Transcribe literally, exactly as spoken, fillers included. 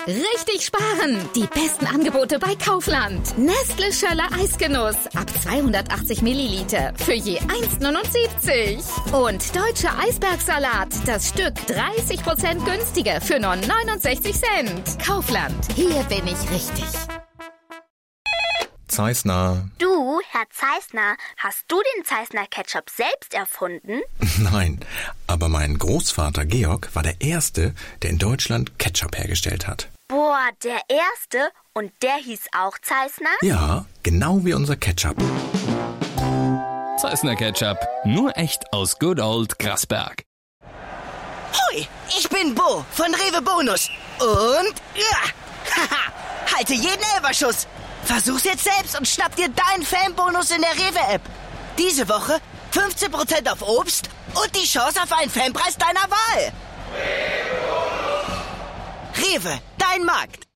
Richtig sparen! Die besten Angebote bei Kaufland. Nestle Schöller Eisgenuss ab zweihundertachtzig Milliliter für je eins Komma neunundsiebzig. Und Deutscher Eisbergsalat, das Stück dreißig Prozent günstiger für nur neunundsechzig Cent. Kaufland, hier bin ich richtig. Zeissner. Du, Herr Zeissner, hast du den Zeissner Ketchup selbst erfunden? Nein, aber mein Großvater Georg war der Erste, der in Deutschland Ketchup hergestellt hat. Boah, der Erste? Und der hieß auch Zeissner? Ja, genau wie unser Ketchup. Zeissner Ketchup, nur echt aus Good Old Grasberg. Hui, ich bin Bo von Rewe Bonus. Und, ja, haha, halte jeden Elberschuss. Versuch's jetzt selbst und schnapp dir deinen Fanbonus in der Rewe-App. Diese Woche fünfzehn Prozent auf Obst und die Chance auf einen Fanpreis deiner Wahl. Rewe, dein Markt.